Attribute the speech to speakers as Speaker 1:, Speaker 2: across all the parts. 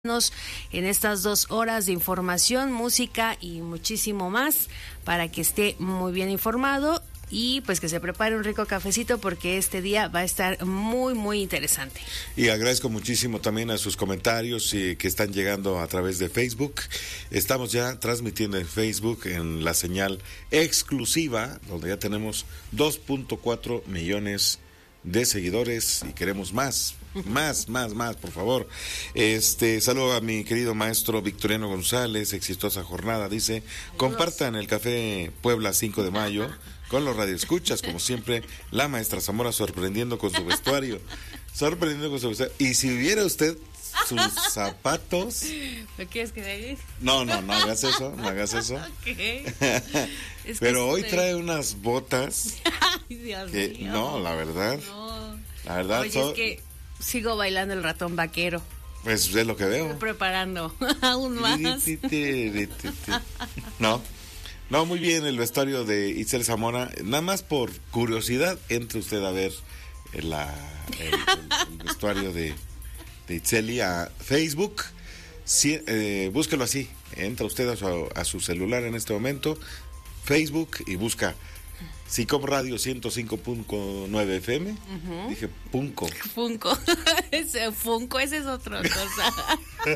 Speaker 1: en estas 2 horas de información, música y muchísimo más para que esté muy bien informado y pues que se prepare un rico cafecito porque este día va a estar muy muy interesante.
Speaker 2: Y agradezco muchísimo también a sus comentarios que están llegando a través de Facebook. Estamos ya transmitiendo en Facebook en la señal exclusiva, donde ya tenemos 2.4 millones de seguidores y queremos más, por favor. Saludo a mi querido maestro Victoriano González, exitosa jornada, dice, compartan el Café Puebla 5 de mayo con los radioescuchas, como siempre, la maestra Zamora sorprendiendo con su vestuario, y si viera usted sus zapatos.
Speaker 1: ¿Lo quieres que diga?
Speaker 2: No hagas eso.
Speaker 1: Okay.
Speaker 2: Pero hoy trae unas botas.
Speaker 1: Ay, Dios
Speaker 2: que,
Speaker 1: mío.
Speaker 2: no, la verdad.
Speaker 1: No.
Speaker 2: La verdad.
Speaker 1: Oye, es que sigo bailando el ratón vaquero.
Speaker 2: Pues es lo que veo.
Speaker 1: Estoy preparando aún más.
Speaker 2: No, muy bien el vestuario de Itzel Zamora. Nada más por curiosidad, entre usted a ver el vestuario de Itzeli a Facebook. Sí, búsquelo así. Entra usted a su celular en este momento, Facebook, y busca SICOM Radio 105.9 FM. Dije Punco.
Speaker 1: Funko. Funko, ese es otra cosa.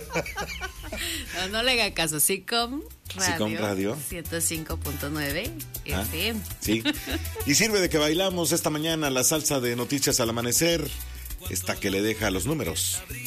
Speaker 1: No le haga caso. SICOM Radio 105.9 FM.
Speaker 2: Sí. Y sirve de que bailamos esta mañana la salsa de Noticias al Amanecer, esta que le deja los números.